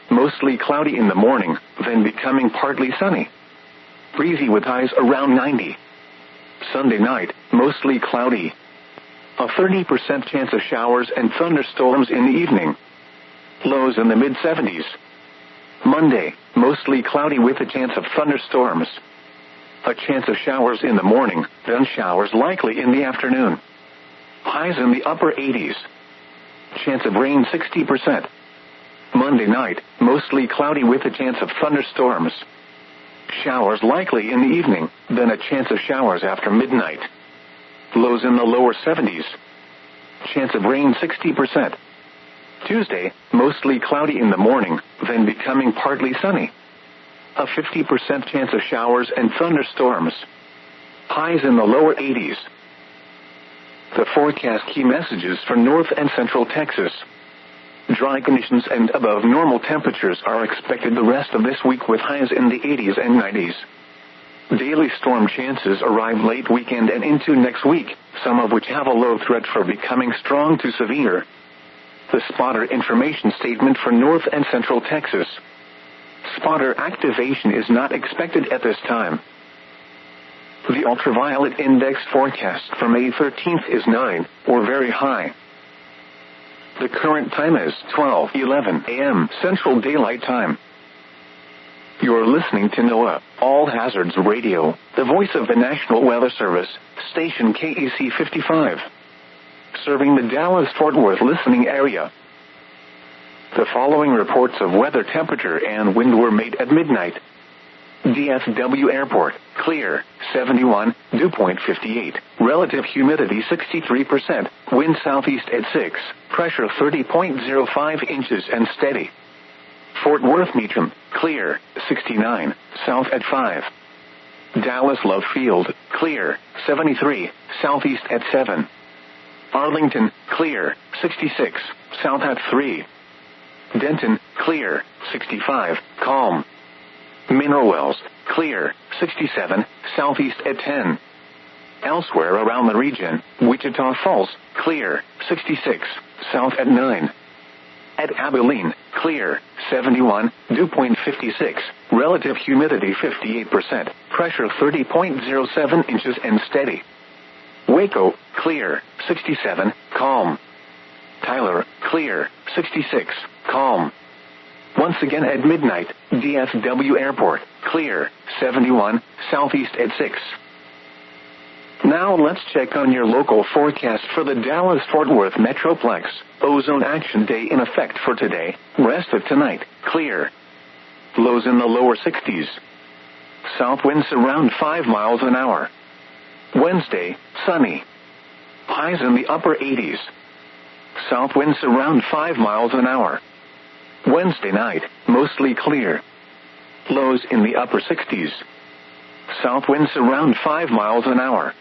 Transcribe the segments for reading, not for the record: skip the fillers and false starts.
mostly cloudy in the morning, then becoming partly sunny. Breezy with highs around 90. Sunday night, mostly cloudy. A 30% chance of showers and thunderstorms in the evening. Lows in the mid-70s. Monday, mostly cloudy with a chance of thunderstorms. A chance of showers in the morning, then showers likely in the afternoon. Highs in the upper 80s. Chance of rain 60%. Monday night, mostly cloudy with a chance of thunderstorms. Showers likely in the evening, then a chance of showers after midnight. Lows in the lower 70s. Chance of rain 60%. Tuesday, mostly cloudy in the morning, then becoming partly sunny. A 50% chance of showers and thunderstorms. Highs in the lower 80s. The forecast key messages for North and Central Texas. Dry conditions and above normal temperatures are expected the rest of this week with highs in the 80s and 90s. Daily storm chances arrive late weekend and into next week, some of which have a low threat for becoming strong to severe. The spotter information statement for North and Central Texas. Spotter activation is not expected at this time. The ultraviolet index forecast for May 13th is 9, or very high. The current time is 12:11 a.m. Central Daylight Time. You're listening to NOAA, All Hazards Radio, the voice of the National Weather Service, station KEC 55. Serving the Dallas-Fort Worth listening area. The following reports of weather temperature and wind were made at midnight. DFW Airport, clear, 71, dew point 58, relative humidity 63%, wind southeast at 6, pressure 30.05 inches and steady. Fort Worth Meacham, clear, 69, south at 5. Dallas Love Field, clear, 73, southeast at 7. Arlington, clear, 66, south at 3. Denton, clear, 65, calm. Mineral Wells, clear, 67, southeast at 10. Elsewhere around the region, Wichita Falls, clear, 66, south at 9. At Abilene, clear, 71, dew point 56, relative humidity 58%, pressure 30.07 inches and steady. Waco, clear, 67, calm. Tyler, clear, 66, calm. Once again at midnight, DFW Airport, clear, 71, southeast at 6. Now let's check on your local forecast for the Dallas-Fort Worth Metroplex. Ozone Action Day in effect for today, rest of tonight, clear. Lows in the lower 60s. South winds around 5 miles an hour. Wednesday, sunny. Highs in the upper 80s. South winds around 5 miles an hour. Wednesday night, mostly clear. Lows in the upper 60s. South winds around 5 miles an hour.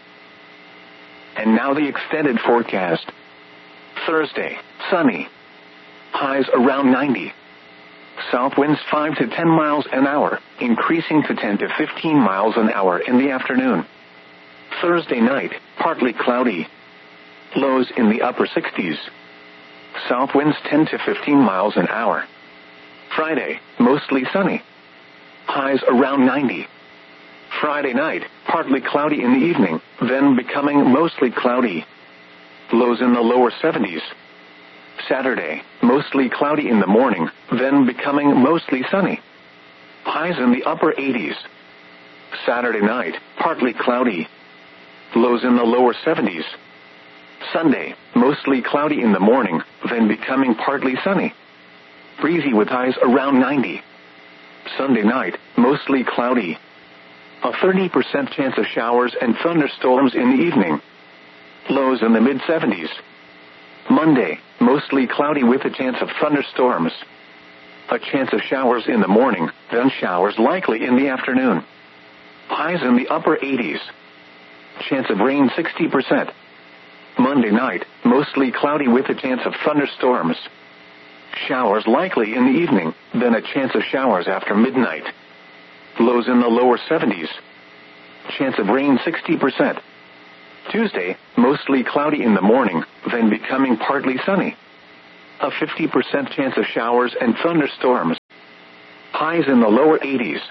And now the extended forecast. Thursday, sunny. Highs around 90. South winds 5 to 10 miles an hour, increasing to 10 to 15 miles an hour in the afternoon. Thursday night, partly cloudy. Lows in the upper 60s. South winds 10 to 15 miles an hour. Friday, mostly sunny. Highs around 90. Friday night, partly cloudy in the evening, then becoming mostly cloudy. Lows in the lower 70s. Saturday, mostly cloudy in the morning, then becoming mostly sunny. Highs in the upper 80s. Saturday night, partly cloudy. Lows in the lower 70s. Sunday, mostly cloudy in the morning, then becoming partly sunny. Breezy with highs around 90. Sunday night, mostly cloudy. A 30% chance of showers and thunderstorms in the evening. Lows in the mid-70s. Monday, mostly cloudy with a chance of thunderstorms. A chance of showers in the morning, then showers likely in the afternoon. Highs in the upper 80s. Chance of rain 60%. Monday night, mostly cloudy with a chance of thunderstorms. Showers likely in the evening, then a chance of showers after midnight. Lows in the lower 70s. Chance of rain 60%. Tuesday, mostly cloudy in the morning, then becoming partly sunny. A 50% chance of showers and thunderstorms. highs in the lower 80s.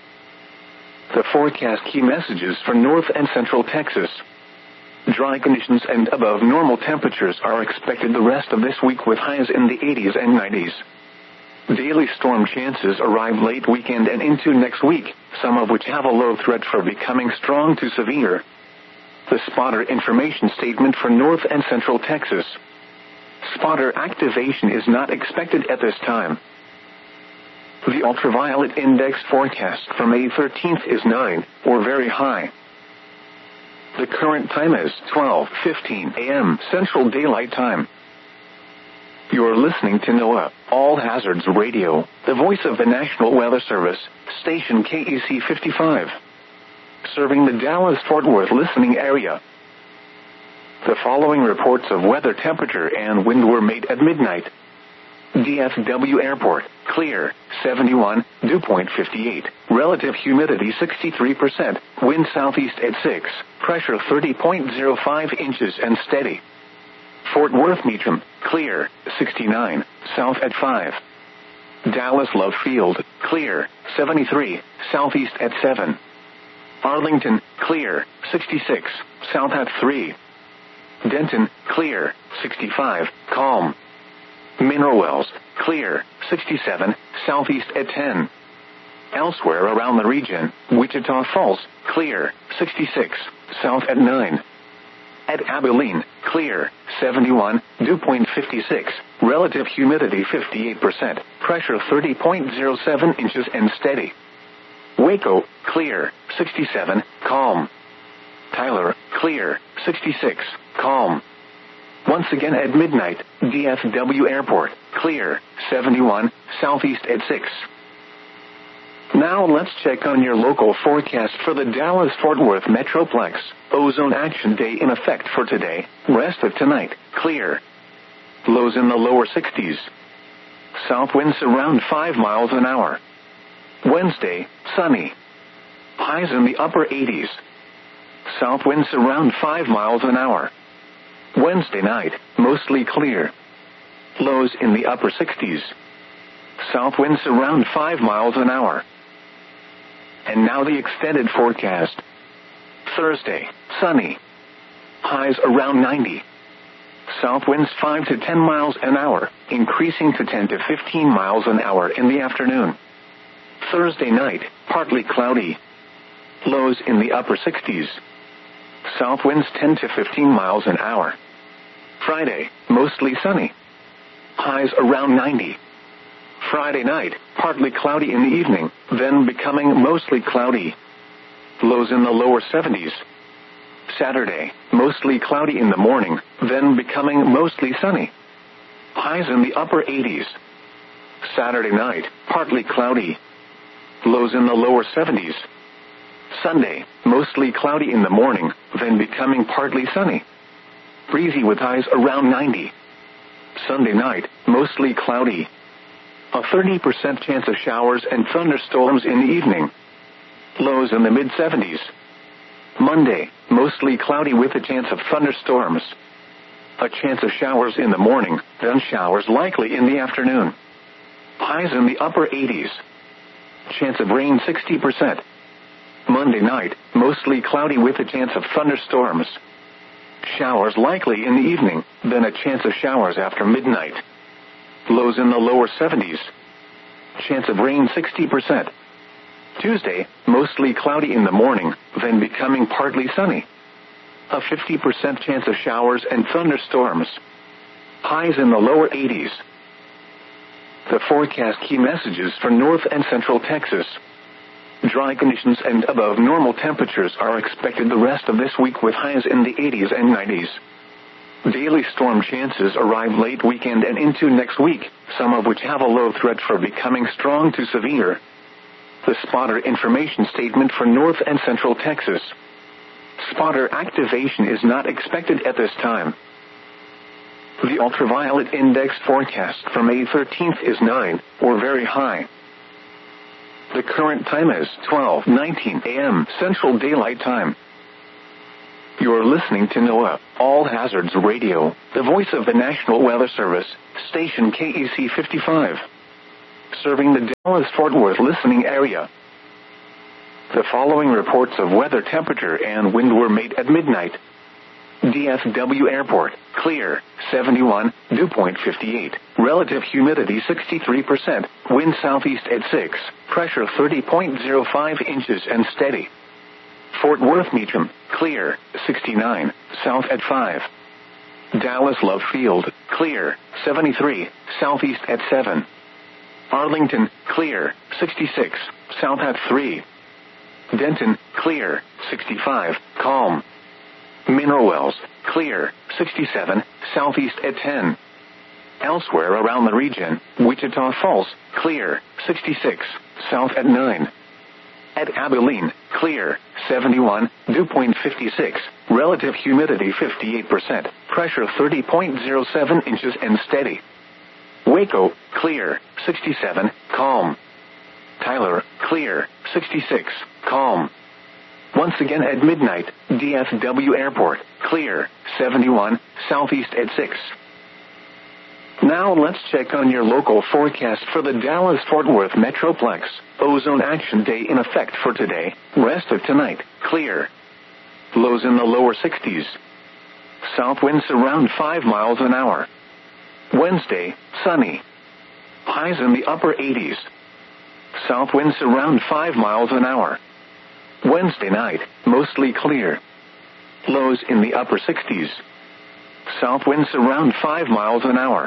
The forecast key messages for north and central Texas. Dry conditions and above normal temperatures are expected the rest of this week with highs in the 80s and 90s. Daily storm chances arrive late weekend and into next week, some of which have a low threat for becoming strong to severe. The spotter information statement for north and central Texas. Spotter activation is not expected at this time. The ultraviolet index forecast for May 13th is 9, or very high. The current time is 12:15 a.m. Central Daylight Time. You're listening to NOAA, All Hazards Radio, the voice of the National Weather Service, station KEC 55. Serving the Dallas-Fort Worth listening area. The following reports of weather temperature and wind were made at midnight. DFW Airport, clear, 71, dew point 58, relative humidity 63%, wind southeast at 6, pressure 30.05 inches and steady. Fort Worth Meacham, clear, 69, south at 5. Dallas Love Field, clear, 73, southeast at 7. Arlington, clear, 66, south at 3. Denton, clear, 65, calm. Mineral Wells, clear, 67, southeast at 10. Elsewhere around the region, Wichita Falls, clear, 66, south at 9. At Abilene, clear, 71, dew point 56, relative humidity 58%, pressure 30.07 inches and steady. Waco, clear, 67, calm. Tyler, clear, 66, calm. Once again at midnight, DFW Airport, clear, 71, southeast at 6. Now let's check on your local forecast for the Dallas-Fort Worth Metroplex. Ozone Action Day in effect for today, rest of tonight, clear. Lows in the lower 60s. South winds around 5 miles an hour. Wednesday, sunny. Highs in the upper 80s. South winds around 5 miles an hour. Wednesday night, mostly clear. Lows in the upper 60s. South winds around 5 miles an hour. And now the extended forecast. Thursday, sunny. Highs around 90. South winds 5 to 10 miles an hour, increasing to 10 to 15 miles an hour in the afternoon. Thursday night, partly cloudy. Lows in the upper 60s. South winds 10 to 15 miles an hour. Friday, mostly sunny. Highs around 90. Friday night, partly cloudy in the evening, then becoming mostly cloudy. Lows in the lower 70s. Saturday, mostly cloudy in the morning, then becoming mostly sunny. Highs in the upper 80s. Saturday night, partly cloudy. Lows in the lower 70s. Sunday, mostly cloudy in the morning, then becoming partly sunny. Breezy with highs around 90. Sunday night, mostly cloudy. A 30% chance of showers and thunderstorms in the evening. Lows in the mid-70s. Monday, mostly cloudy with a chance of thunderstorms. A chance of showers in the morning, then showers likely in the afternoon. Highs in the upper 80s. Chance of rain 60%. Monday night, mostly cloudy with a chance of thunderstorms. Showers likely in the evening, then a chance of showers after midnight. Lows in the lower 70s. Chance of rain 60%. Tuesday, mostly cloudy in the morning, then becoming partly sunny. A 50% chance of showers and thunderstorms. Highs in the lower 80s. The forecast key messages for north and central Texas. Dry conditions and above normal temperatures are expected the rest of this week with highs in the 80s and 90s. Daily storm chances arrive late weekend and into next week, some of which have a low threat for becoming strong to severe. The spotter information statement for north and central Texas. Spotter activation is not expected at this time. The ultraviolet index forecast for May 13th is 9, or very high. The current time is 12:19 a.m. Central Daylight Time. You're listening to NOAA, All Hazards Radio, the voice of the National Weather Service, station KEC 55. serving the Dallas-Fort Worth listening area. The following reports of weather, temperature, and wind were made at midnight. DFW Airport, clear, 71, dew point 58, relative humidity 63%, wind southeast at 6, pressure 30.05 inches and steady. Fort Worth Meacham, clear, 69, south at 5. Dallas Love Field, clear, 73, southeast at 7. Arlington, clear, 66, south at 3. Denton, clear, 65, calm. Mineral Wells, clear, 67, southeast at 10. Elsewhere around the region, Wichita Falls, clear, 66, south at 9. At Abilene, clear, 71, dew point 56, relative humidity 58%, pressure 30.07 inches and steady. Waco, clear, 67, calm. Tyler, clear, 66, calm. Once again at midnight, DFW Airport, clear, 71, southeast at 6. Now let's check on your local forecast for the Dallas-Fort Worth Metroplex. Ozone Action Day in effect for today, rest of tonight, clear. Lows in the lower 60s. South winds around 5 miles an hour. Wednesday, sunny. Highs in the upper 80s. South winds around 5 miles an hour. Wednesday night, mostly clear. Lows in the upper 60s. South winds around 5 miles an hour.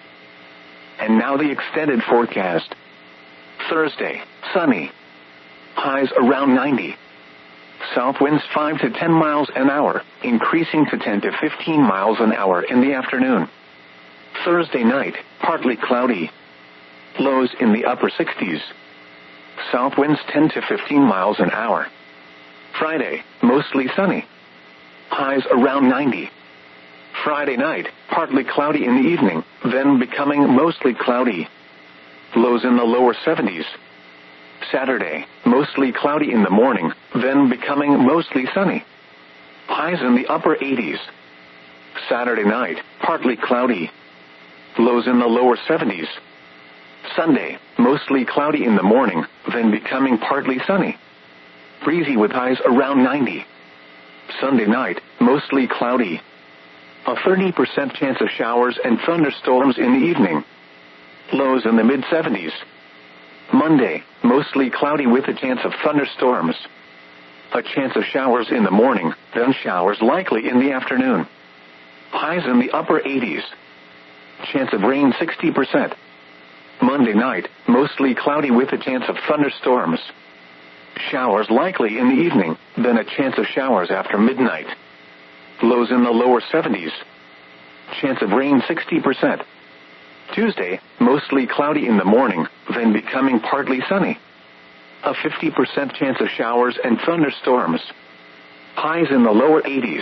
And now the extended forecast. Thursday, sunny. Highs around 90. South winds 5 to 10 miles an hour, increasing to 10 to 15 miles an hour in the afternoon. Thursday night, partly cloudy. Lows in the upper 60s. South winds 10 to 15 miles an hour. Friday, mostly sunny. Highs around 90. Friday night, partly cloudy in the evening, then becoming mostly cloudy. Lows in the lower 70s. Saturday, mostly cloudy in the morning, then becoming mostly sunny. Highs in the upper 80s. Saturday night, partly cloudy. Lows in the lower 70s. Sunday, mostly cloudy in the morning, then becoming partly sunny. Breezy with highs around 90. Sunday night, mostly cloudy. A 30% chance of showers and thunderstorms in the evening. Lows in the mid-70s. Monday, mostly cloudy with a chance of thunderstorms. A chance of showers in the morning, then showers likely in the afternoon. Highs in the upper 80s. Chance of rain 60%. Monday night, mostly cloudy with a chance of thunderstorms. Showers likely in the evening, then a chance of showers after midnight. Lows in the lower 70s. Chance of rain 60%. Tuesday, mostly cloudy in the morning, then becoming partly sunny. A 50% chance of showers and thunderstorms. Highs in the lower 80s.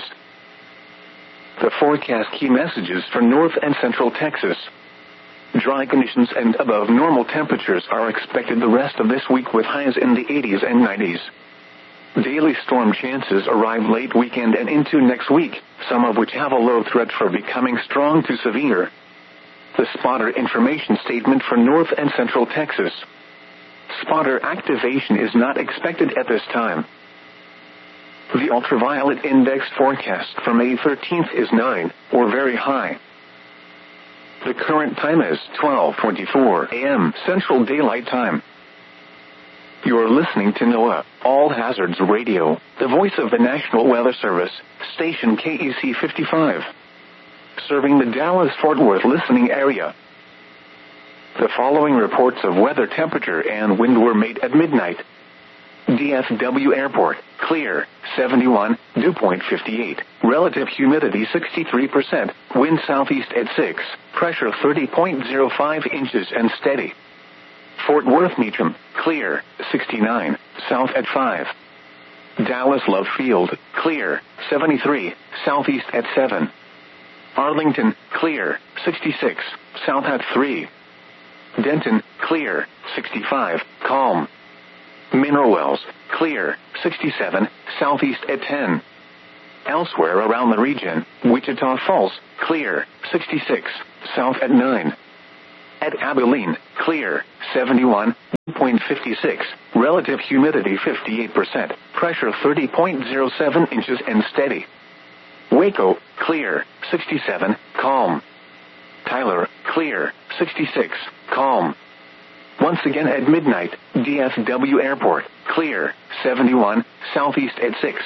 The forecast key messages for North and Central Texas. Dry conditions and above normal temperatures are expected the rest of this week with highs in the 80s and 90s. Daily storm chances arrive late weekend and into next week, some of which have a low threat for becoming strong to severe. The spotter information statement for North and Central Texas. Spotter activation is not expected at this time. The ultraviolet index forecast for May 13th is 9, or very high. The current time is 12:24 a.m. Central Daylight Time. You're listening to NOAA, All Hazards Radio, the voice of the National Weather Service, station KEC 55. Serving the Dallas-Fort Worth listening area. The following reports of weather, temperature, and wind were made at midnight. DFW Airport, clear, 71, dew point 58, relative humidity 63%, wind southeast at 6, pressure 30.05 inches and steady. Fort Worth Meacham, clear, 69, south at 5. Dallas Love Field, clear, 73, southeast at 7. Arlington, clear, 66, south at 3. Denton, clear, 65, calm. Mineral Wells, clear, 67, southeast at 10. Elsewhere around the region, Wichita Falls, clear, 66, south at 9. At Abilene, clear, 71.56, relative humidity 58%, pressure 30.07 inches and steady. Waco, clear, 67, calm. Tyler, clear, 66, calm. Once again at midnight, DFW Airport, clear, 71, southeast at 6.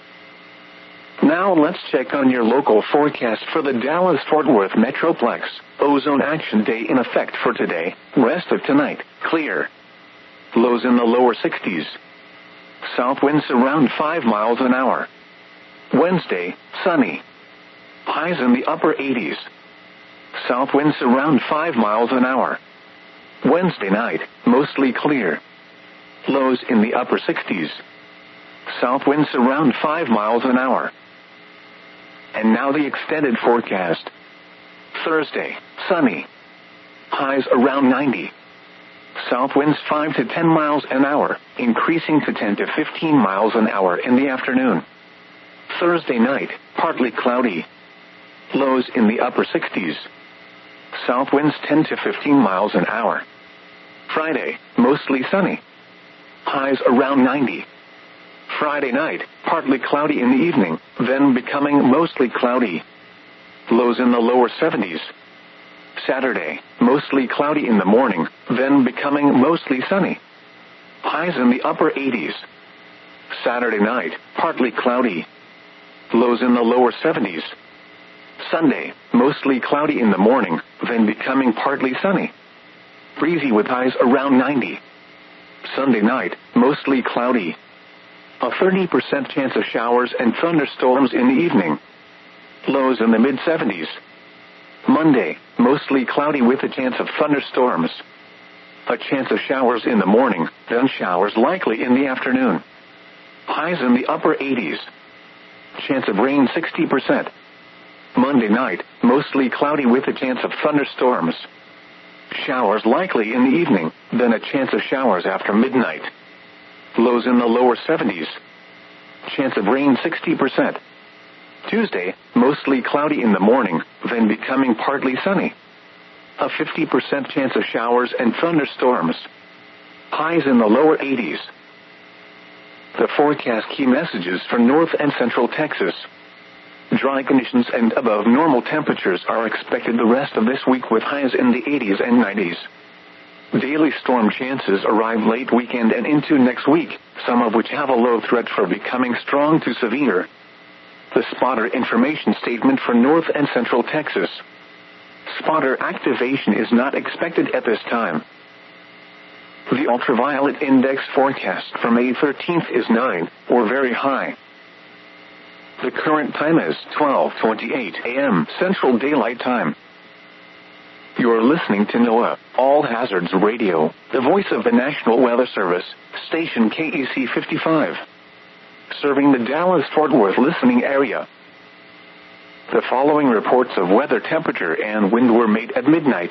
Now let's check on your local forecast for the Dallas-Fort Worth Metroplex. Ozone Action Day in effect for today, rest of tonight, clear. Lows in the lower 60s. South winds around 5 miles an hour. Wednesday, sunny. Highs in the upper 80s. South winds around 5 miles an hour. Wednesday night, mostly clear. Lows in the upper 60s. South winds around 5 miles an hour. And now the extended forecast. Thursday, sunny. Highs around 90. South winds 5 to 10 miles an hour, increasing to 10 to 15 miles an hour in the afternoon. Thursday night, partly cloudy. Lows in the upper 60s. South winds 10 to 15 miles an hour. Friday, mostly sunny. Highs around 90. Friday night, partly cloudy in the evening, then becoming mostly cloudy. Lows in the lower 70s. Saturday, mostly cloudy in the morning, then becoming mostly sunny. Highs in the upper 80s. Saturday night, partly cloudy. Lows in the lower 70s. Sunday, mostly cloudy in the morning, then becoming partly sunny. Breezy with highs around 90. Sunday night, mostly cloudy. A 30% chance of showers and thunderstorms in the evening. Lows in the mid-70s. Monday, mostly cloudy with a chance of thunderstorms. A chance of showers in the morning, then showers likely in the afternoon. Highs in the upper 80s. Chance of rain 60%. Monday night, mostly cloudy with a chance of thunderstorms. Showers likely in the evening, then a chance of showers after midnight. Lows in the lower 70s. Chance of rain 60%. Tuesday, mostly cloudy in the morning, then becoming partly sunny. A 50% chance of showers and thunderstorms. Highs in the lower 80s. The forecast key messages for North and Central Texas. Dry conditions and above normal temperatures are expected the rest of this week with highs in the 80s and 90s. Daily storm chances arrive late weekend and into next week, some of which have a low threat for becoming strong to severe. The spotter information statement for North and Central Texas. Spotter activation is not expected at this time. The ultraviolet index forecast for May 13th is 9, or very high. The current time is 12:28 a.m. Central Daylight Time. You're listening to NOAA, All Hazards Radio, the voice of the National Weather Service, station KEC 55. Serving the Dallas-Fort Worth listening area. The following reports of weather temperature and wind were made at midnight.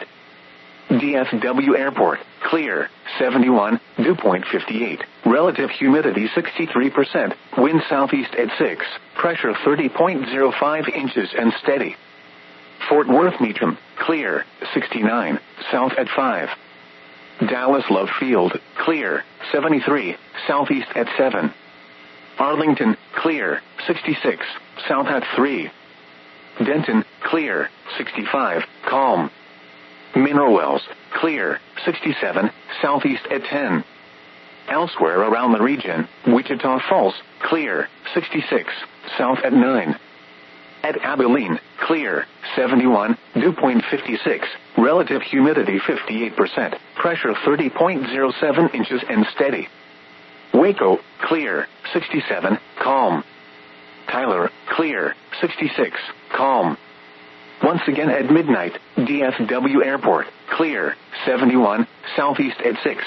DFW Airport, clear, 71, dew point 58, relative humidity 63%, wind southeast at 6, pressure 30.05 inches and steady. Fort Worth Meacham, clear, 69, south at 5. Dallas Love Field, clear, 73, southeast at 7. Arlington, clear, 66, south at 3. Denton, clear, 65, calm. Mineral Wells, clear, 67, southeast at 10. Elsewhere around the region, Wichita Falls, clear, 66, south at 9. At Abilene, clear, 71, dew point 56, relative humidity 58%, pressure 30.07 inches and steady. Waco, clear, 67, calm. Tyler, clear, 66, calm. Once again at midnight, DFW Airport, clear, 71, southeast at 6.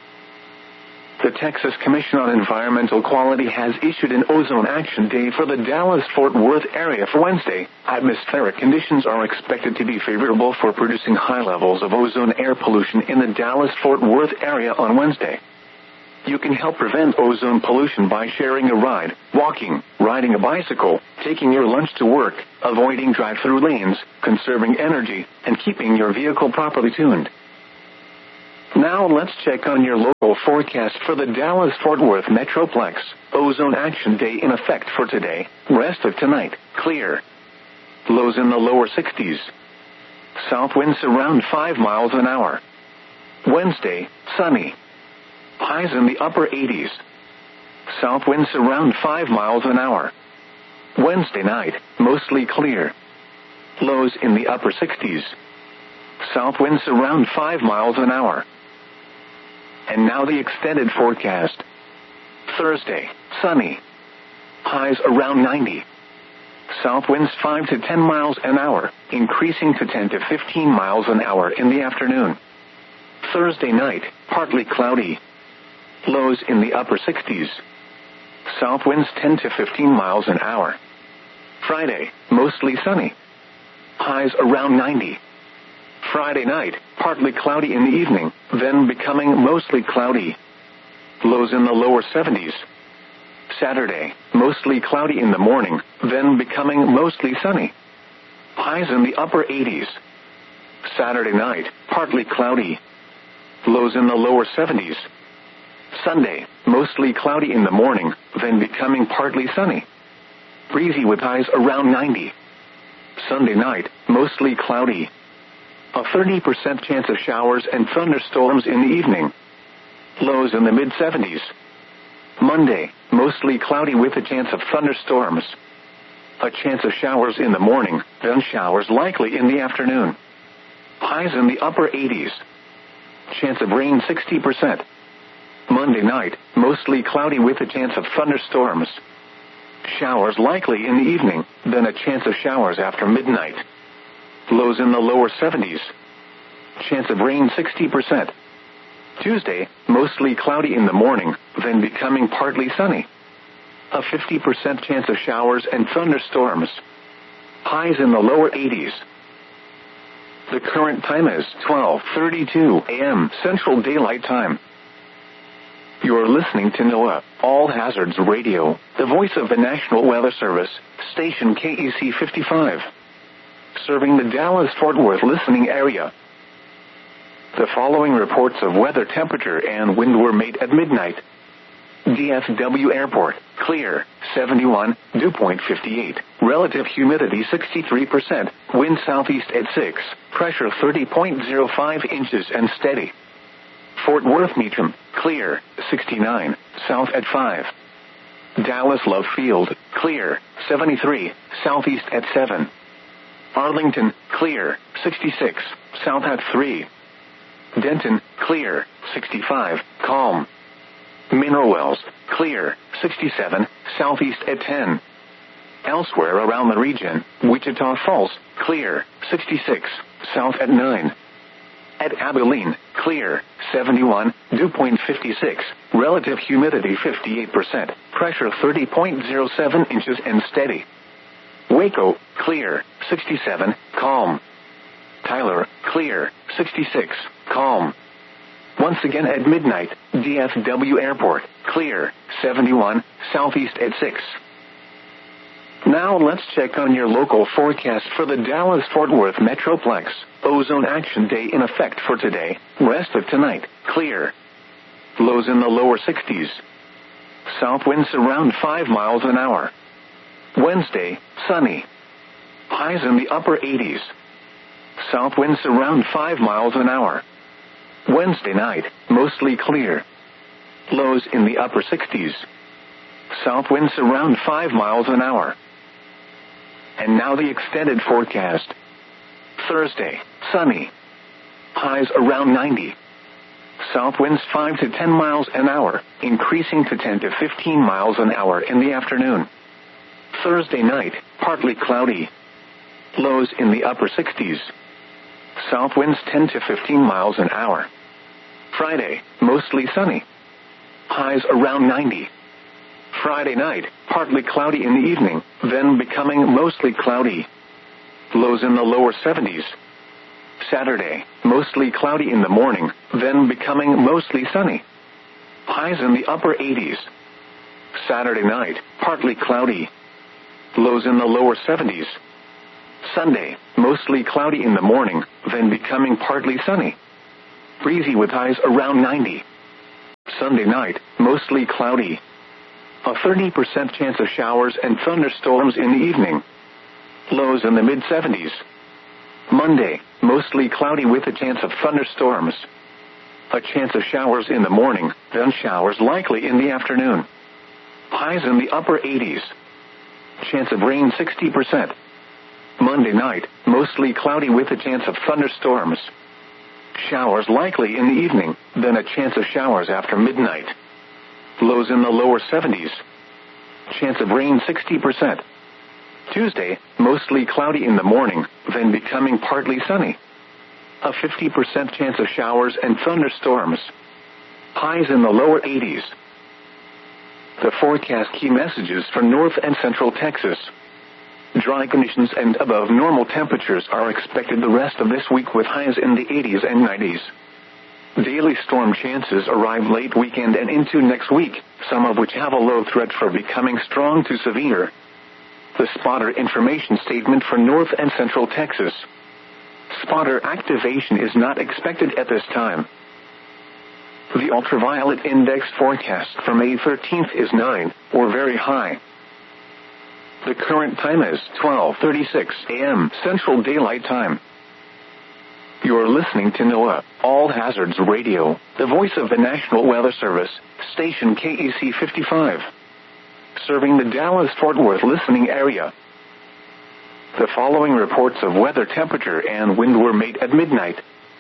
The Texas Commission on Environmental Quality has issued an Ozone Action Day for the Dallas-Fort Worth area for Wednesday. Atmospheric conditions are expected to be favorable for producing high levels of ozone air pollution in the Dallas-Fort Worth area on Wednesday. You can help prevent ozone pollution by sharing a ride, walking, riding a bicycle, taking your lunch to work, avoiding drive-through lanes, conserving energy, and keeping your vehicle properly tuned. Now let's check on your local forecast for the Dallas-Fort Worth Metroplex. Ozone Action Day in effect for today. Rest of tonight, clear. Lows in the lower 60s. South winds around 5 miles an hour. Wednesday, sunny. Highs in the upper 80s. South winds around 5 miles an hour. Wednesday night, mostly clear. Lows in the upper 60s. South winds around 5 miles an hour. And now the extended forecast. Thursday, sunny. Highs around 90. South winds 5 to 10 miles an hour, increasing to 10 to 15 miles an hour in the afternoon. Thursday night, partly cloudy. Lows in the upper 60s. South winds 10 to 15 miles an hour. Friday, mostly sunny. Highs around 90. Friday night, partly cloudy in the evening, then becoming mostly cloudy. Lows in the lower 70s. Saturday, mostly cloudy in the morning, then becoming mostly sunny. Highs in the upper 80s. Saturday night, partly cloudy. Lows in the lower 70s. Sunday, mostly cloudy in the morning, then becoming partly sunny. Breezy with highs around 90. Sunday night, mostly cloudy. A 30% chance of showers and thunderstorms in the evening. Lows in the mid-70s. Monday, mostly cloudy with a chance of thunderstorms. A chance of showers in the morning, then showers likely in the afternoon. Highs in the upper 80s. Chance of rain 60%. Monday night, mostly cloudy with a chance of thunderstorms. Showers likely in the evening, then a chance of showers after midnight. Lows in the lower 70s. Chance of rain 60%. Tuesday, mostly cloudy in the morning, then becoming partly sunny. A 50% chance of showers and thunderstorms. Highs in the lower 80s. The current time is 12:32 a.m. Central Daylight Time. You're listening to NOAA, All Hazards Radio, the voice of the National Weather Service, station KEC 55. Serving the Dallas-Fort Worth listening area. The following reports of weather temperature and wind were made at midnight. DFW Airport, clear, 71, dew point 58, relative humidity 63%, wind southeast at 6, pressure 30.05 inches and steady. Fort Worth Meacham, clear, 69, south at 5. Dallas Love Field, clear, 73, southeast at 7. Arlington, clear, 66, south at 3. Denton, clear, 65, calm. Mineral Wells, clear, 67, southeast at 10. Elsewhere around the region, Wichita Falls, clear, 66, south at 9. At Abilene, clear, 71, dew point 56, relative humidity 58%, pressure 30.07 inches and steady. Waco, clear, 67, calm. Tyler, clear, 66, calm. Once again at midnight, DFW Airport, clear, 71, southeast at 6. Now let's check on your local forecast for the Dallas-Fort Worth Metroplex. Ozone Action Day in effect for today. Rest of tonight, clear. Lows in the lower 60s. South winds around 5 miles an hour. Wednesday, sunny. Highs in the upper 80s. South winds around 5 miles an hour. Wednesday night, mostly clear. Lows in the upper 60s. South winds around 5 miles an hour. And now the extended forecast. Thursday, sunny. Highs around 90. South winds 5 to 10 miles an hour, increasing to 10 to 15 miles an hour in the afternoon. Thursday night, partly cloudy. Lows in the upper 60s. South winds 10 to 15 miles an hour. Friday, mostly sunny. Highs around 90. Friday night, partly cloudy in the evening, then becoming mostly cloudy. Lows in the lower 70s. Saturday, mostly cloudy in the morning, then becoming mostly sunny. Highs in the upper 80s. Saturday night, partly cloudy. Lows in the lower 70s. Sunday, mostly cloudy in the morning, then becoming partly sunny. breezy with highs around 90. Sunday night, mostly cloudy. A 30% chance of showers and thunderstorms in the evening. Lows in the mid-70s. Monday, mostly cloudy with a chance of thunderstorms. A chance of showers in the morning, then showers likely in the afternoon. Highs in the upper 80s. Chance of rain 60%. Monday night, mostly cloudy with a chance of thunderstorms. Showers likely in the evening, then a chance of showers after midnight. Lows in the lower 70s. Chance of rain 60%. Tuesday, mostly cloudy in the morning, then becoming partly sunny. A 50% chance of showers and thunderstorms. Highs in the lower 80s. The forecast key messages for North and Central Texas. Dry conditions and above normal temperatures are expected the rest of this week with highs in the 80s and 90s. Daily storm chances arrive late weekend and into next week, some of which have a low threat for becoming strong to severe. The spotter information statement for North and Central Texas. Spotter activation is not expected at this time. The ultraviolet index forecast for May 13th is 9, or very high. The current time is 12:36 a.m. Central Daylight Time. You're listening to NOAA All Hazards Radio, the voice of the National Weather Service, station KEC 55. Serving the Dallas-Fort Worth listening area. The following reports of weather temperature and wind were made at midnight.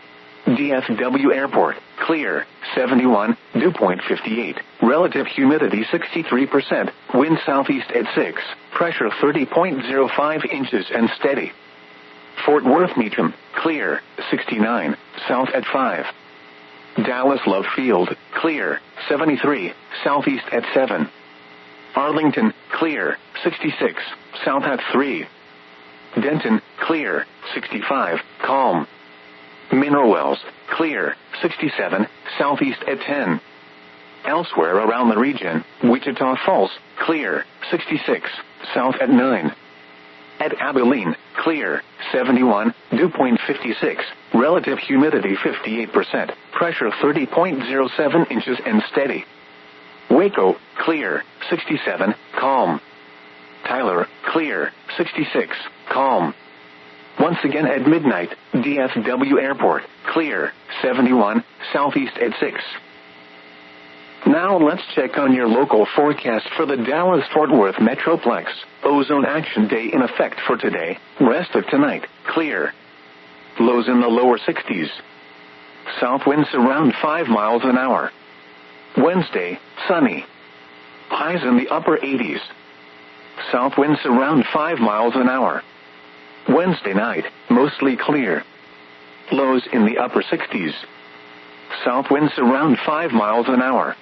DFW Airport, clear, 71, dew point 58, relative humidity 63%, wind southeast at 6, pressure 30.05 inches and steady. Fort Worth Meacham, clear, 69, south at 5. Dallas Love Field, clear, 73, southeast at 7. Arlington, clear, 66, south at 3. Denton, clear, 65, calm. Mineral Wells, clear, 67, southeast at 10. Elsewhere around the region, Wichita Falls, clear, 66, south at 9. At Abilene, clear, 71, dew point 56, relative humidity 58%, pressure 30.07 inches and steady. Waco, clear, 67, calm. Tyler, clear, 66, calm. Once again at midnight, DFW Airport, clear, 71, southeast at 6. Now let's check on your local forecast for the Dallas-Fort Worth Metroplex. Ozone Action Day in effect for today, rest of tonight, clear. Lows in the lower 60s. South winds around 5 miles an hour. Wednesday, sunny. Highs in the upper 80s. South winds around 5 miles an hour. Wednesday night, mostly clear. Lows in the upper 60s. South winds around 5 miles an hour.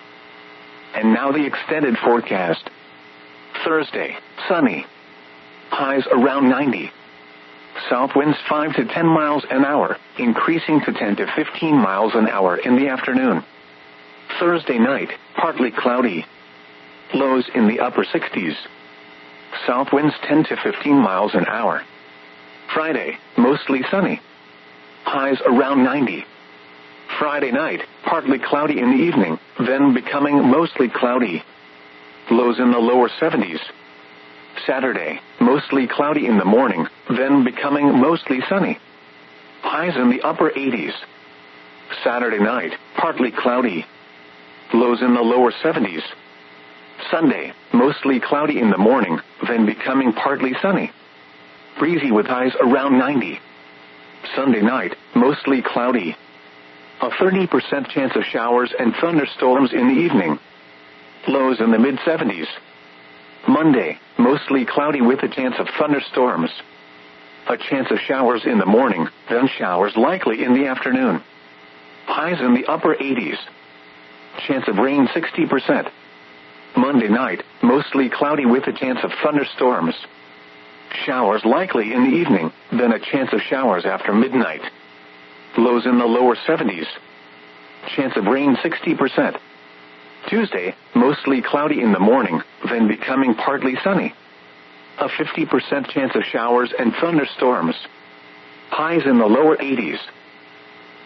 And now the extended forecast. Thursday, sunny. Highs around 90. South winds 5 to 10 miles an hour, increasing to 10 to 15 miles an hour in the afternoon. Thursday night, partly cloudy. Lows in the upper 60s. South winds 10 to 15 miles an hour. Friday, mostly sunny. Highs around 90. Friday night, partly cloudy in the evening, then becoming mostly cloudy. Lows in the lower 70s. Saturday, mostly cloudy in the morning, then becoming mostly sunny. Highs in the upper 80s. Saturday night, partly cloudy. Lows in the lower 70s. Sunday, mostly cloudy in the morning, then becoming partly sunny. Breezy with highs around 90. Sunday night, mostly cloudy. A 30% chance of showers and thunderstorms in the evening. Lows in the mid-70s. Monday, mostly cloudy with a chance of thunderstorms. A chance of showers in the morning, then showers likely in the afternoon. Highs in the upper 80s. Chance of rain 60%. Monday night, mostly cloudy with a chance of thunderstorms. Showers likely in the evening, then a chance of showers after midnight. Lows in the lower 70s. Chance of rain 60%. Tuesday, mostly cloudy in the morning, then becoming partly sunny. A 50% chance of showers and thunderstorms. Highs in the lower 80s.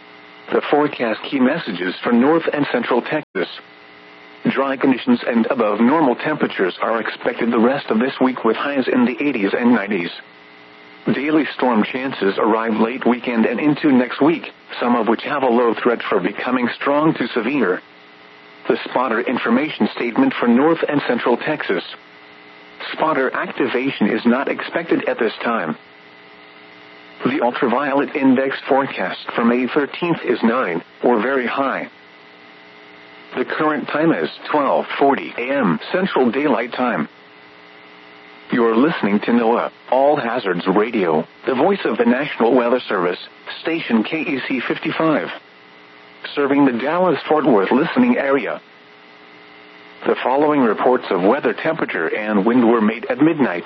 The forecast key messages for North and Central Texas. Dry conditions and above normal temperatures are expected the rest of this week with highs in the 80s and 90s. Daily storm chances arrive late weekend and into next week, some of which have a low threat for becoming strong to severe. The spotter information statement for North and Central Texas. Spotter activation is not expected at this time. The ultraviolet index forecast for May 13th is 9, or very high. The current time is 12:40 a.m. Central Daylight Time. You're listening to NOAA All Hazards Radio, the voice of the National Weather Service, station KEC 55. Serving the Dallas-Fort Worth listening area. The following reports of weather temperature and wind were made at midnight.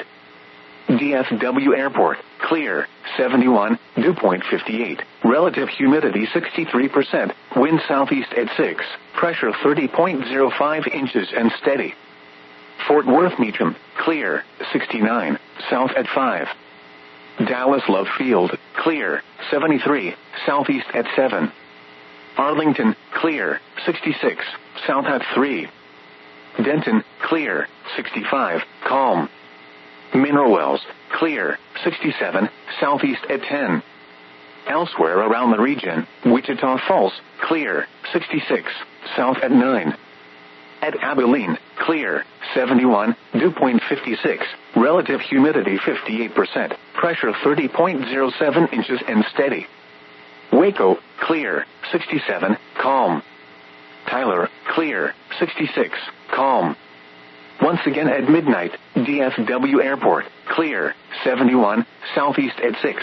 DFW Airport, clear, 71, dew point 58, relative humidity 63%, wind southeast at 6, pressure 30.05 inches and steady. Fort Worth Meacham, clear, 69, south at 5. Dallas Love Field, clear, 73, southeast at 7. Arlington, clear, 66, south at 3. Denton, clear, 65, calm. Mineral Wells, clear, 67, southeast at 10. Elsewhere around the region, Wichita Falls, clear, 66, south at 9. At Abilene, clear, 71, dew point 56, relative humidity 58%, pressure 30.07 inches and steady. Waco, clear, 67, calm. Tyler, clear, 66, calm. Once again at midnight, DFW Airport, clear, 71, southeast at 6.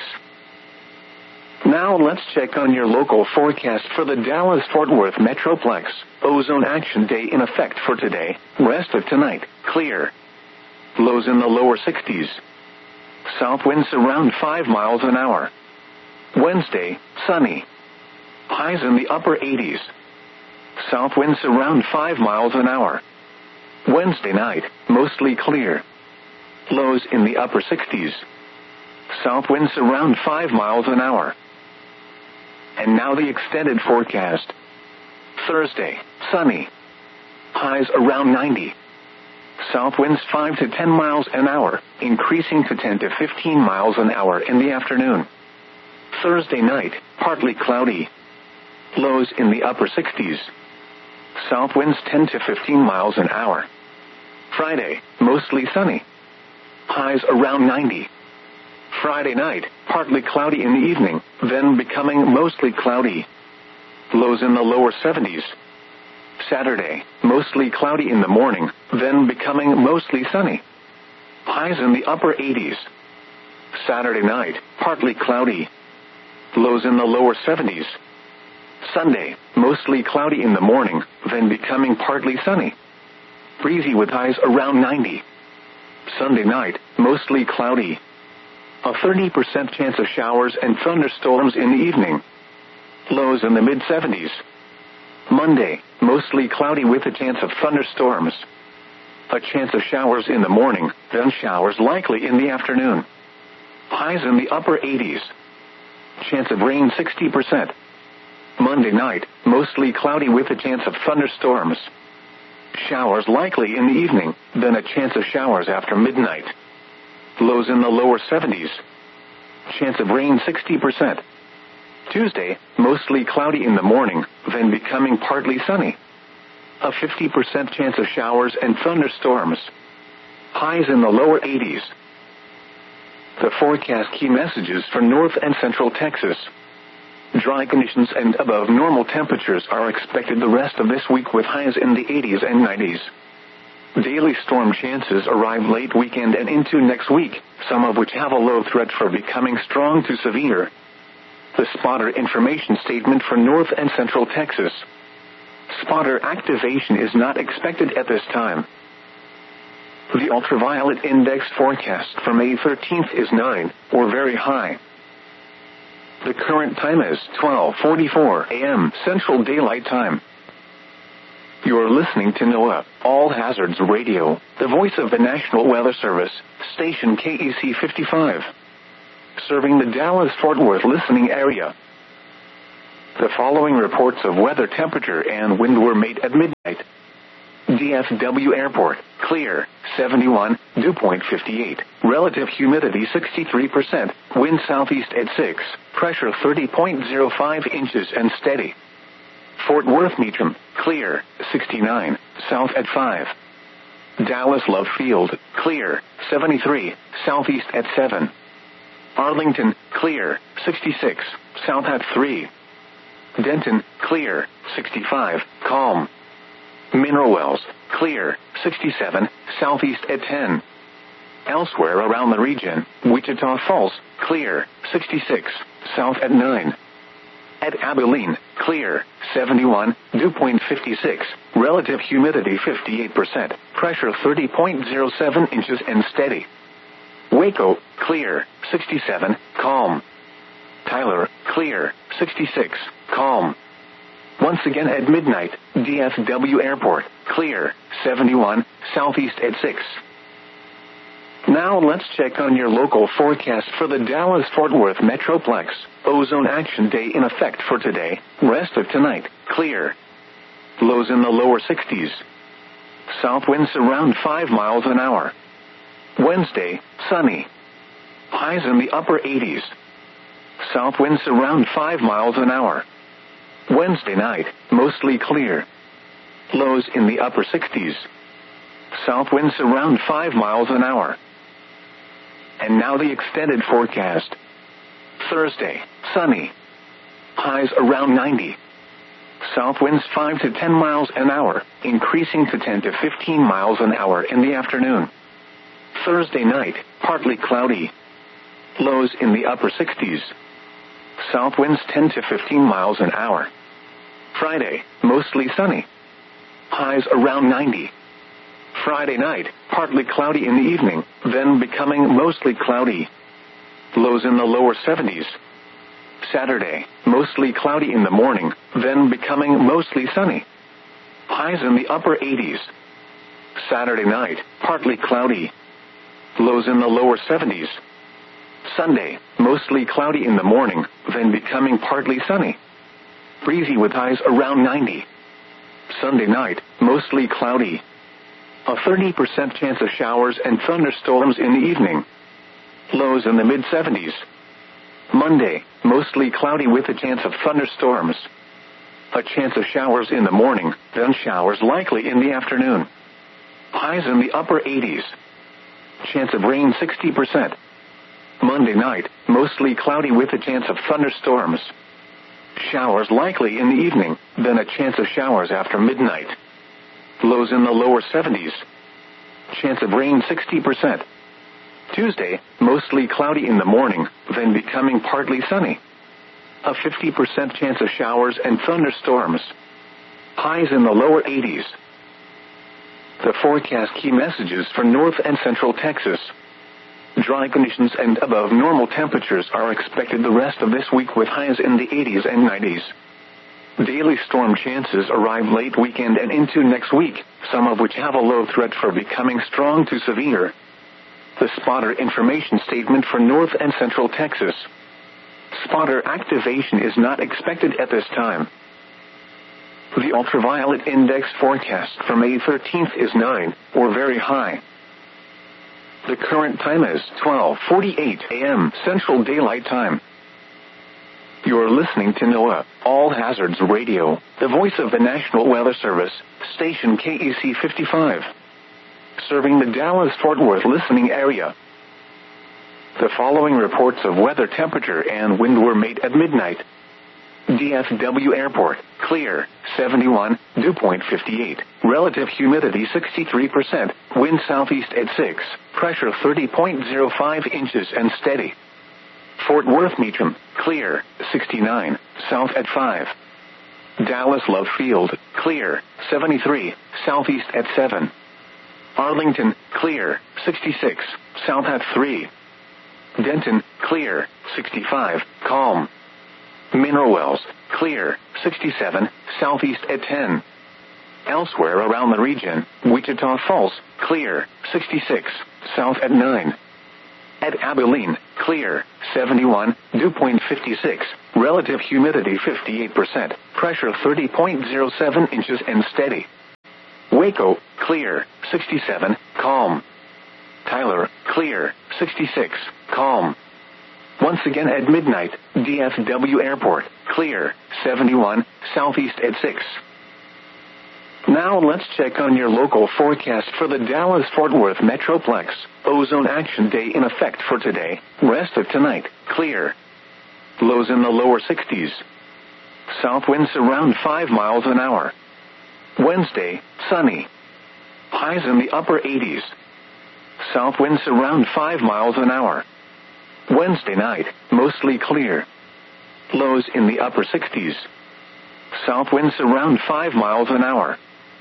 Now let's check on your local forecast for the Dallas-Fort Worth Metroplex. Ozone Action Day in effect for today, rest of tonight, clear. Lows in the lower 60s. South winds around 5 miles an hour. Wednesday, sunny. Highs in the upper 80s. South winds around 5 miles an hour. Wednesday night, mostly clear. Lows in the upper 60s. South winds around 5 miles an hour. And now the extended forecast. Thursday, sunny. Highs around 90. South winds 5 to 10 miles an hour, increasing to 10 to 15 miles an hour in the afternoon. Thursday night, partly cloudy. Lows in the upper 60s. South winds 10 to 15 miles an hour. Friday, mostly sunny. Highs around 90. Friday night, partly cloudy in the evening, then becoming mostly cloudy. Lows in the lower 70s. Saturday, mostly cloudy in the morning, then becoming mostly sunny. Highs in the upper 80s. Saturday night, partly cloudy. Lows in the lower 70s. Sunday, mostly cloudy in the morning, then becoming partly sunny. Breezy with highs around 90. Sunday night, mostly cloudy. A 30% chance of showers and thunderstorms in the evening. Lows in the mid-70s. Monday, mostly cloudy with a chance of thunderstorms. A chance of showers in the morning, then showers likely in the afternoon. Highs in the upper 80s. Chance of rain 60%. Monday night, mostly cloudy with a chance of thunderstorms. Showers likely in the evening, then a chance of showers after midnight. Lows in the lower 70s. Chance of rain 60%. Tuesday, mostly cloudy in the morning, then becoming partly sunny. A 50% chance of showers and thunderstorms. Highs in the lower 80s. The forecast key messages for North and Central Texas. Dry conditions and above normal temperatures are expected the rest of this week with highs in the 80s and 90s. Daily storm chances arrive late weekend and into next week, some of which have a low threat for becoming strong to severe. The spotter information statement for North and Central Texas. Spotter activation is not expected at this time. The ultraviolet index forecast for May 13th is 9, or very high. The current time is 12:44 a.m. Central Daylight Time. You're listening to NOAA All Hazards Radio, the voice of the National Weather Service, station KEC 55. Serving the Dallas-Fort Worth listening area. The following reports of weather, temperature, and wind were made at midnight. DFW Airport, clear, 71, dew point 58, relative humidity 63%, wind southeast at 6, pressure 30.05 inches and steady. Fort Worth Meacham, clear, 69, south at 5. Dallas Love Field, clear, 73, southeast at 7. Arlington, clear, 66, south at 3. Denton, clear, 65, calm. Mineral Wells, clear, 67, southeast at 10. Elsewhere around the region, Wichita Falls, clear, 66, south at 9. At Abilene, clear, 71, dew point 56, relative humidity 58%, pressure 30.07 inches and steady. Waco, clear, 67, calm. Tyler, clear, 66, calm. Once again at midnight, DFW Airport, clear, 71, southeast at 6. Now let's check on your local forecast for the Dallas-Fort Worth Metroplex. Ozone Action Day in effect for today, rest of tonight, clear. Lows in the lower 60s. South winds around 5 miles an hour. Wednesday, sunny. Highs in the upper 80s. South winds around 5 miles an hour. Wednesday night, mostly clear. Lows in the upper 60s. South winds around 5 miles an hour. And now the extended forecast. Thursday, sunny. Highs around 90. South winds 5 to 10 miles an hour, increasing to 10 to 15 miles an hour in the afternoon. Thursday night, partly cloudy. Lows in the upper 60s. South winds 10 to 15 miles an hour. Friday, mostly sunny. Highs around 90. Friday night, partly cloudy in the evening, then becoming mostly cloudy. Lows in the lower 70s. Saturday, mostly cloudy in the morning, then becoming mostly sunny. Highs in the upper 80s. Saturday night, partly cloudy. Lows in the lower 70s. Sunday, mostly cloudy in the morning, then becoming partly sunny. Breezy with highs around 90. Sunday night, mostly cloudy. A 30% chance of showers and thunderstorms in the evening. Lows in the mid-70s. Monday, mostly cloudy with a chance of thunderstorms. A chance of showers in the morning, then showers likely in the afternoon. Highs in the upper 80s. Chance of rain 60%. Monday night, mostly cloudy with a chance of thunderstorms. Showers likely in the evening, then a chance of showers after midnight. Lows in the lower 70s. Chance of rain 60%. Tuesday, mostly cloudy in the morning, then becoming partly sunny. A 50% chance of showers and thunderstorms. Highs in the lower 80s. The forecast key messages for North and Central Texas. Dry conditions and above normal temperatures are expected the rest of this week with highs in the 80s and 90s. Daily storm chances arrive late weekend and into next week, some of which have a low threat for becoming strong to severe. The spotter information statement for North and Central Texas. Spotter activation is not expected at this time. The ultraviolet index forecast for May 13th is 9, or very high. The current time is 12:48 a.m. Central Daylight Time. You're listening to NOAA, All Hazards Radio, the voice of the National Weather Service, station KEC 55. Serving the Dallas-Fort Worth listening area. The following reports of weather, temperature, and wind were made at midnight. DFW Airport, clear, 71, dew point 58, relative humidity 63%, wind southeast at 6, pressure 30.05 inches and steady. Fort Worth Meacham, clear, 69, south at 5. Dallas Love Field, clear, 73, southeast at 7. Arlington, clear, 66, south at 3. Denton, clear, 65, calm. Mineral Wells, clear, 67, southeast at 10. Elsewhere around the region, Wichita Falls, clear, 66, south at 9. At Abilene, clear, 71, dew point 56, relative humidity 58%, pressure 30.07 inches and steady. Waco, clear, 67, calm. Tyler, clear, 66, calm. Once again at midnight, DFW Airport, clear, 71, southeast at 6. Now let's check on your local forecast for the Dallas-Fort Worth Metroplex. Ozone action day in effect for today, rest of tonight, clear. Lows in the lower 60s. South winds around 5 miles an hour. Wednesday, sunny. Highs in the upper 80s. South winds around 5 miles an hour. Wednesday night, mostly clear. Lows in the upper 60s. South winds around 5 miles an hour.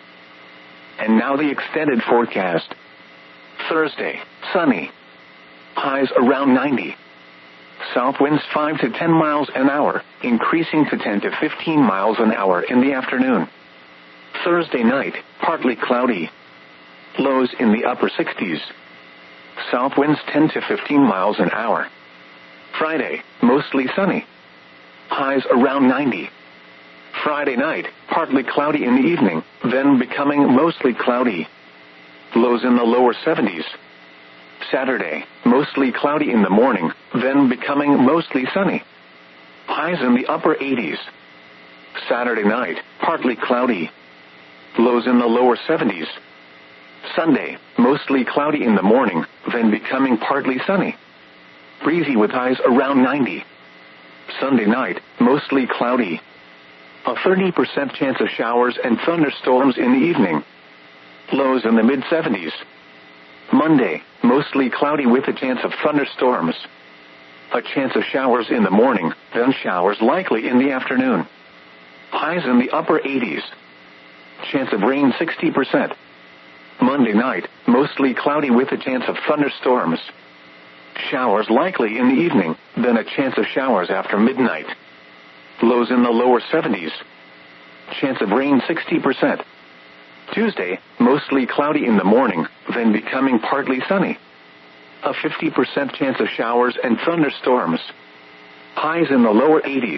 And now the extended forecast. Thursday, sunny. Highs around 90. South winds 5 to 10 miles an hour, increasing to 10 to 15 miles an hour in the afternoon. Thursday night, partly cloudy. Lows in the upper 60s. South winds 10 to 15 miles an hour. Friday, mostly sunny. Highs around 90. Friday night, partly cloudy in the evening, then becoming mostly cloudy. Lows in the lower 70s. Saturday, mostly cloudy in the morning, then becoming mostly sunny. Highs in the upper 80s. Saturday night, partly cloudy. Lows in the lower 70s. Sunday, mostly cloudy in the morning, then becoming partly sunny. Breezy with highs around 90. Sunday night, mostly cloudy. A 30% chance of showers and thunderstorms in the evening. Lows in the mid-70s. Monday, mostly cloudy with a chance of thunderstorms. A chance of showers in the morning, then showers likely in the afternoon. Highs in the upper 80s. Chance of rain 60%. Monday night, mostly cloudy with a chance of thunderstorms. Showers likely in the evening, then a chance of showers after midnight. Lows in the lower 70s. Chance of rain 60%. Tuesday, mostly cloudy in the morning, then becoming partly sunny. A 50% chance of showers and thunderstorms. Highs in the lower 80s.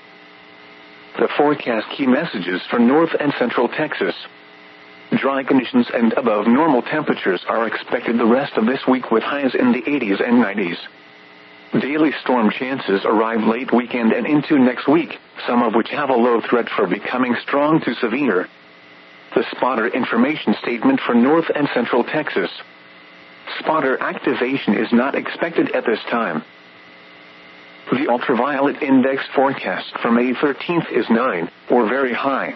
The forecast key messages for North and Central Texas. Dry conditions and above normal temperatures are expected the rest of this week with highs in the 80s and 90s. Daily storm chances arrive late weekend and into next week, some of which have a low threat for becoming strong to severe. The spotter information statement for North and Central Texas. Spotter activation is not expected at this time. The ultraviolet index forecast for May 13th is 9, or very high.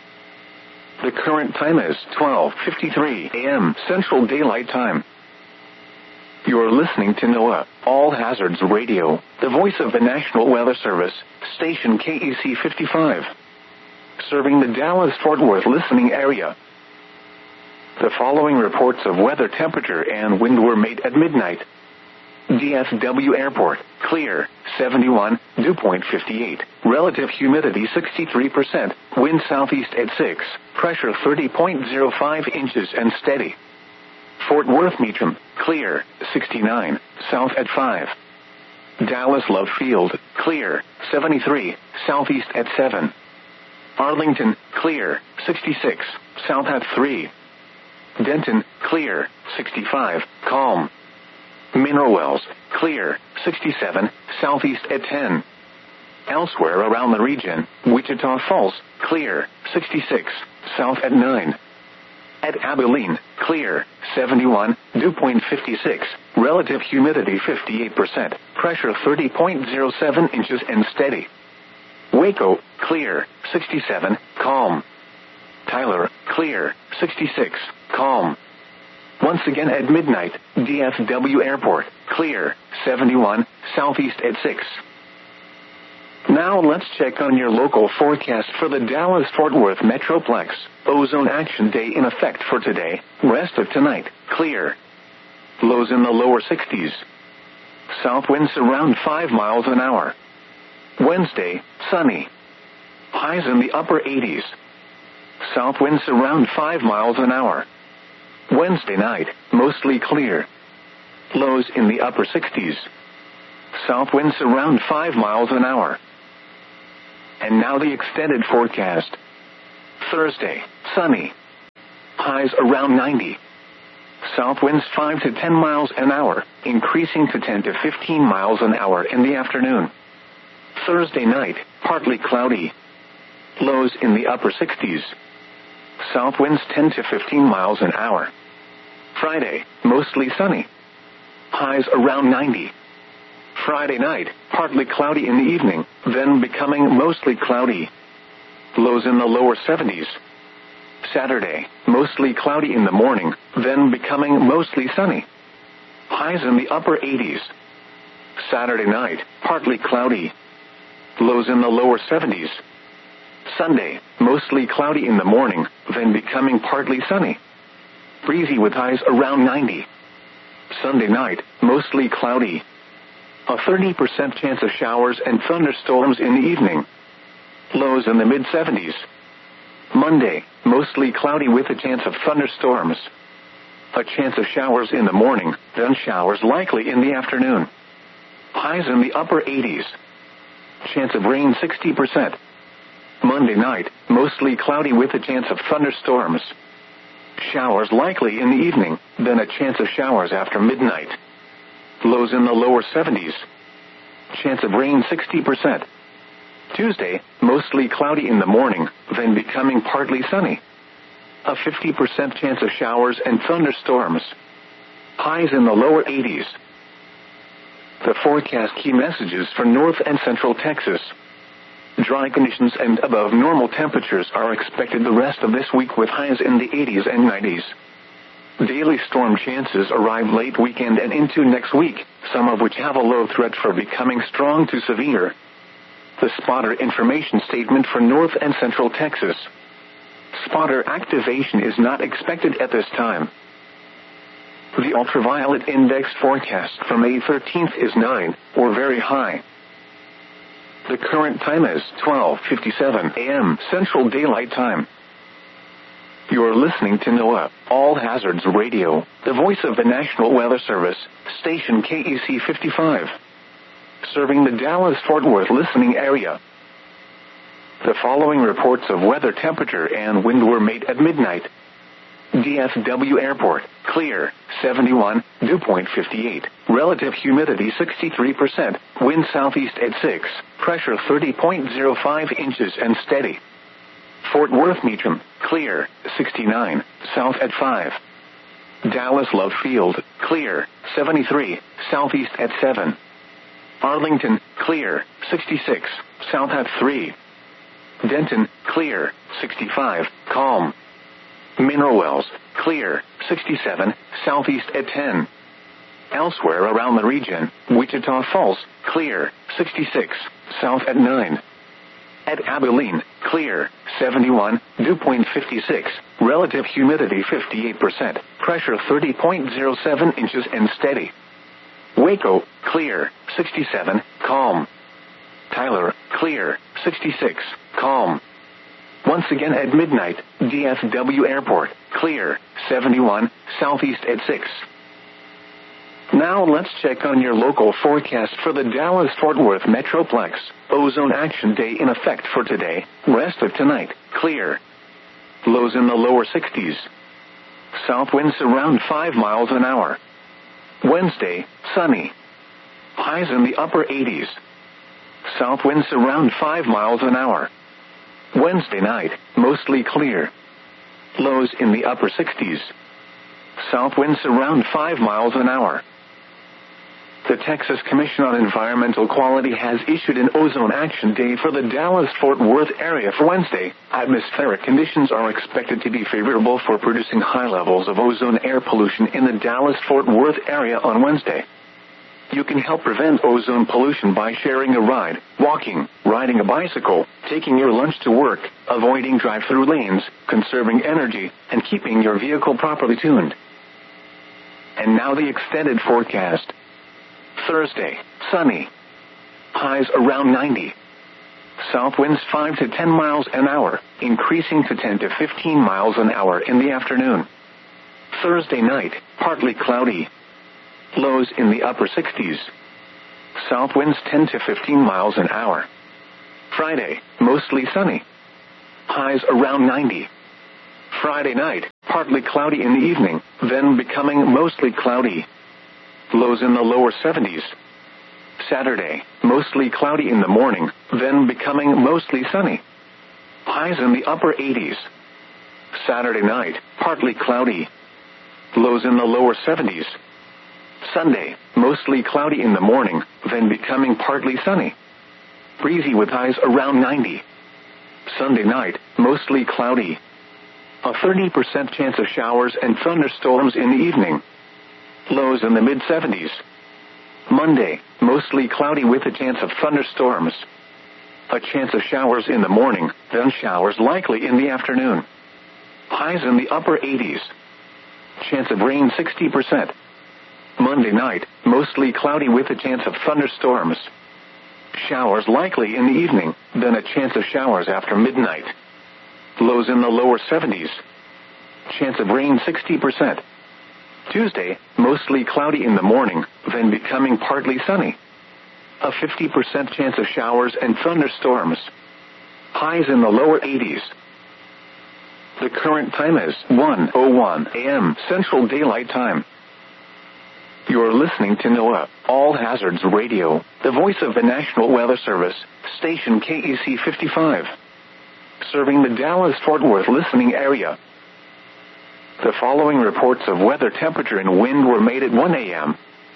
The current time is 12:53 a.m. Central Daylight Time. You're listening to NOAA, All Hazards Radio, the voice of the National Weather Service, station KEC 55. Serving the Dallas-Fort Worth listening area. The following reports of weather temperature and wind were made at midnight. DFW Airport, clear, 71, dew point 58, relative humidity 63%, wind southeast at 6, pressure 30.05 inches and steady. Fort Worth Meacham, clear, 69, south at 5. Dallas Love Field, clear, 73, southeast at 7. Arlington, clear, 66, south at 3. Denton, clear, 65, calm. Mineral Wells, clear, 67, southeast at 10. Elsewhere around the region, Wichita Falls, clear, 66, south at 9. At Abilene, clear, 71, dew point 56, relative humidity 58%, pressure 30.07 inches and steady. Waco, clear, 67, calm. Tyler, clear, 66, calm. Once again at midnight, DFW Airport, clear, 71, southeast at 6. Now let's check on your local forecast for the Dallas-Fort Worth Metroplex. Ozone action day in effect for today, rest of tonight, clear. Lows in the lower 60s. South winds around 5 miles an hour. Wednesday, sunny. Highs in the upper 80s. South winds around 5 miles an hour. Wednesday night, mostly clear. Lows in the upper 60s. South winds around 5 miles an hour. And now the extended forecast. Thursday, sunny. Highs around 90. South winds 5 to 10 miles an hour, increasing to 10 to 15 miles an hour in the afternoon. Thursday night, partly cloudy. Lows in the upper 60s. South winds 10 to 15 miles an hour. Friday, mostly sunny. Highs around 90. Friday night, partly cloudy in the evening, then becoming mostly cloudy. Lows in the lower 70s. Saturday, mostly cloudy in the morning, then becoming mostly sunny. Highs in the upper 80s. Saturday night, partly cloudy. Lows in the lower 70s. Sunday, mostly cloudy in the morning, then becoming partly sunny. Breezy with highs around 90. Sunday night, mostly cloudy. A 30% chance of showers and thunderstorms in the evening. Lows in the mid-70s. Monday, mostly cloudy with a chance of thunderstorms. A chance of showers in the morning, then showers likely in the afternoon. Highs in the upper 80s. Chance of rain 60%. Monday night, mostly cloudy with a chance of thunderstorms. Showers likely in the evening, then a chance of showers after midnight. Lows in the lower 70s. Chance of rain 60%. Tuesday, mostly cloudy in the morning, then becoming partly sunny. A 50% chance of showers and thunderstorms. Highs in the lower 80s. The forecast key messages for North and Central Texas. Dry conditions and above normal temperatures are expected the rest of this week with highs in the 80s and 90s. Daily storm chances arrive late weekend and into next week, some of which have a low threat for becoming strong to severe. The spotter information statement for North and Central Texas. Spotter activation is not expected at this time. The ultraviolet index forecast for May 13th is 9, or very high. The current time is 12:57 a.m. Central Daylight Time. You're listening to NOAA, All Hazards Radio, the voice of the National Weather Service, station KEC 55. Serving the Dallas-Fort Worth listening area. The following reports of weather temperature and wind were made at midnight. DFW Airport, clear, 71, dew point 58, relative humidity 63%, wind southeast at 6, pressure 30.05 inches and steady. Fort Worth Meacham, clear, 69, south at 5. Dallas Love Field, clear, 73, southeast at 7. Arlington, clear, 66, south at 3. Denton, clear, 65, calm. Mineral Wells, clear, 67, southeast at 10. Elsewhere around the region, Wichita Falls, clear, 66, south at 9. At Abilene, clear, 71, dew point 56, relative humidity 58%, pressure 30.07 inches and steady. Waco, clear, 67, calm. Tyler, clear, 66, calm. Once again at midnight, DFW Airport, clear, 71, southeast at 6. Now let's check on your local forecast for the Dallas-Fort Worth Metroplex. Ozone Action Day in effect for today, rest of tonight, clear. Lows in the lower 60s. South winds around 5 miles an hour. Wednesday, sunny. Highs in the upper 80s. South winds around 5 miles an hour. Wednesday night, mostly clear. Lows in the upper 60s. South winds around 5 miles an hour. The Texas Commission on Environmental Quality has issued an Ozone Action Day for the Dallas-Fort Worth area for Wednesday. Atmospheric conditions are expected to be favorable for producing high levels of ozone air pollution in the Dallas-Fort Worth area on Wednesday. You can help prevent ozone pollution by sharing a ride, walking, riding a bicycle, taking your lunch to work, avoiding drive-through lanes, conserving energy, and keeping your vehicle properly tuned. And now the extended forecast. Thursday, sunny. Highs around 90. South winds 5 to 10 miles an hour, increasing to 10 to 15 miles an hour in the afternoon. Thursday night, partly cloudy. Lows in the upper 60s. South winds 10 to 15 miles an hour. Friday, mostly sunny. Highs around 90. Friday night, partly cloudy in the evening, then becoming mostly cloudy. Lows in the lower 70s. Saturday, mostly cloudy in the morning, then becoming mostly sunny. Highs in the upper 80s. Saturday night, partly cloudy. Lows in the lower 70s. Sunday, mostly cloudy in the morning, then becoming partly sunny. Breezy with highs around 90. Sunday night, mostly cloudy. A 30% chance of showers and thunderstorms in the evening. Lows in the mid-70s. Monday, mostly cloudy with a chance of thunderstorms. A chance of showers in the morning, then showers likely in the afternoon. Highs in the upper 80s. Chance of rain 60%. Monday night, mostly cloudy with a chance of thunderstorms. Showers likely in the evening, then a chance of showers after midnight. Lows in the lower 70s. Chance of rain 60%. Tuesday, mostly cloudy in the morning, then becoming partly sunny. A 50% chance of showers and thunderstorms. Highs in the lower 80s. The current time is 1:01 a.m. Central Daylight Time. You're listening to NOAA, All Hazards Radio, the voice of the National Weather Service, station KEC 55. Serving the Dallas-Fort Worth listening area. The following reports of weather, temperature, and wind were made at 1 a.m.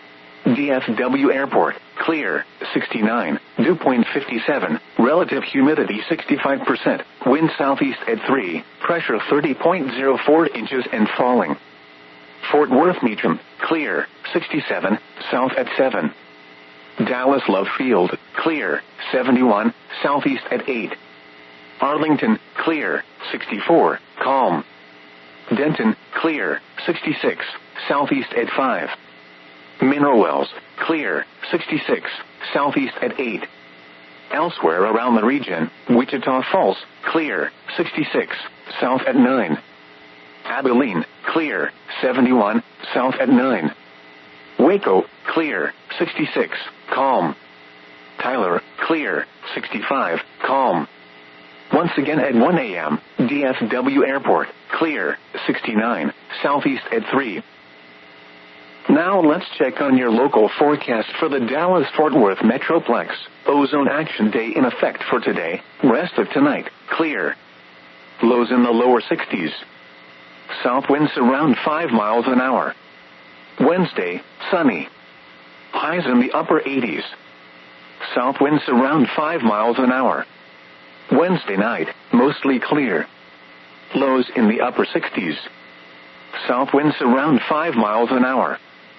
DFW Airport, clear, 69, dew point 57, relative humidity 65%, wind southeast at 3, pressure 30.04 inches and falling. Fort Worth Meacham, clear, 67, south at 7. Dallas Love Field, clear, 71, southeast at 8. Arlington, clear, 64, calm. Denton, clear, 66, southeast at 5. Mineral Wells, clear, 66, southeast at 8. Elsewhere around the region, Wichita Falls, clear, 66, south at 9. Abilene, clear, 71, south at 9. Waco, clear, 66, calm. Tyler, clear, 65, calm. Once again at 1 a.m., DFW Airport, clear, 69, southeast at 3. Now let's check on your local forecast for the Dallas-Fort Worth Metroplex. Ozone Action Day in effect for today, rest of tonight, clear. Lows in the lower 60s. South winds around 5 miles an hour. Wednesday, sunny. Highs in the upper 80s. South winds around 5 miles an hour. Wednesday night, mostly clear. Lows in the upper 60s. South winds around 5 miles an hour.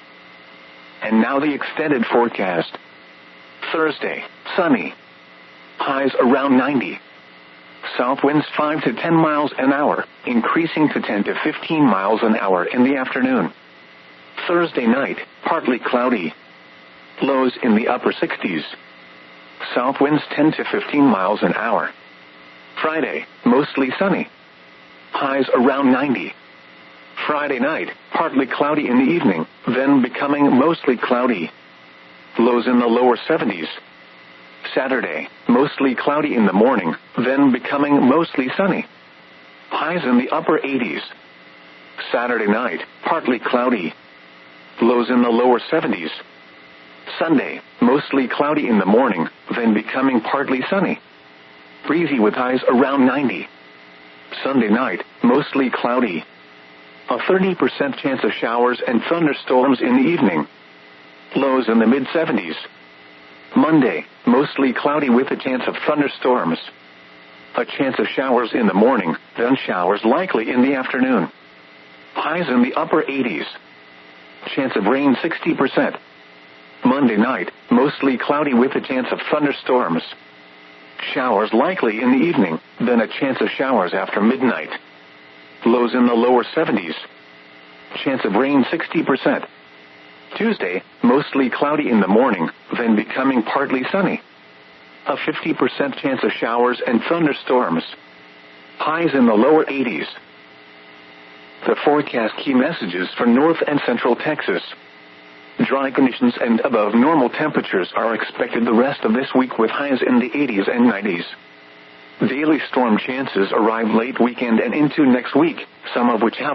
And now the extended forecast. Thursday, sunny. Highs around 90. South winds 5 to 10 miles an hour, increasing to 10 to 15 miles an hour in the afternoon. Thursday night, partly cloudy. Lows in the upper 60s. South winds 10 to 15 miles an hour. Friday, mostly sunny. Highs around 90. Friday night, partly cloudy in the evening, then becoming mostly cloudy. Lows in the lower 70s. Saturday, mostly cloudy in the morning, then becoming mostly sunny. Highs in the upper 80s. Saturday night, partly cloudy. Lows in the lower 70s. Sunday, mostly cloudy in the morning, then becoming partly sunny. Breezy with highs around 90. Sunday night, mostly cloudy. A 30% chance of showers and thunderstorms in the evening. Lows in the mid-70s. Monday, mostly cloudy with a chance of thunderstorms. A chance of showers in the morning, then showers likely in the afternoon. Highs in the upper 80s. Chance of rain 60%. Monday night, mostly cloudy with a chance of thunderstorms. Showers likely in the evening, then a chance of showers after midnight. Lows in the lower 70s. Chance of rain 60%. Tuesday, mostly cloudy in the morning, then becoming partly sunny. A 50% chance of showers and thunderstorms. Highs in the lower 80s. The forecast key messages for North and Central Texas. Dry conditions and above normal temperatures are expected the rest of this week with highs in the 80s and 90s. Daily storm chances arrive late weekend and into next week, some of which have